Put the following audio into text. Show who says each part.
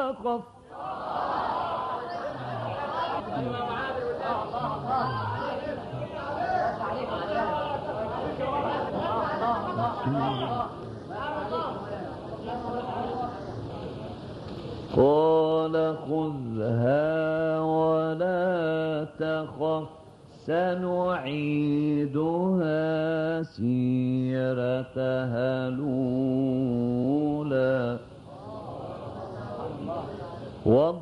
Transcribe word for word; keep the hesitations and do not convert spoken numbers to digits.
Speaker 1: تخف. قال خذها ولا تخف سنعيدها سيرتها الأولى